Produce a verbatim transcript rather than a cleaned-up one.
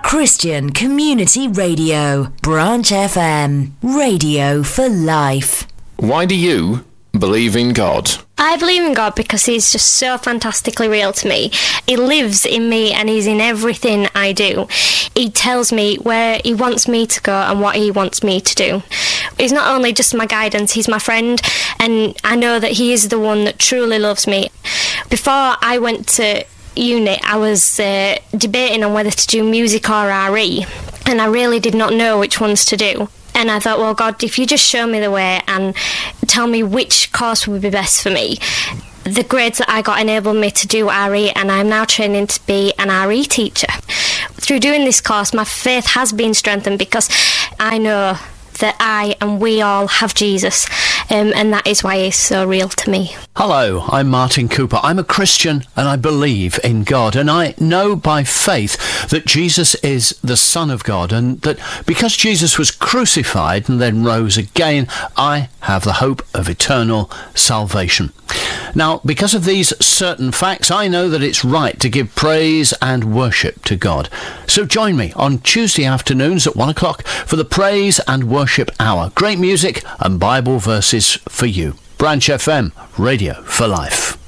Christian Community Radio, Branch F M, radio for life. Why do you believe in God? I believe in God because he's just so fantastically real to me. He lives in me and he's in everything I do. He tells me where he wants me to go and what he wants me to do. He's not only just my guidance, he's my friend, and I know that he is the one that truly loves me. Before I went to uni, I was uh, debating on whether to do music or R E, and I really did not know which ones to do. And I thought, well, God, if you just show me the way and tell me which course would be best for me. The grades that I got enabled me to do R E, and I'm now training to be an R E teacher. Through doing this course, my faith has been strengthened because I know that I and we all have Jesus, um, and that is why he's so real to me. Hello, I'm Martin Cooper. I'm a Christian and I believe in God, and I know by faith that Jesus is the Son of God, and that because Jesus was crucified and then rose again, I have the hope of eternal salvation. Now, because of these certain facts, I know that it's right to give praise and worship to God. So join me on Tuesday afternoons at one o'clock for the Praise and Worship Hour. Great music and Bible verses for you. Branch F M, radio for life.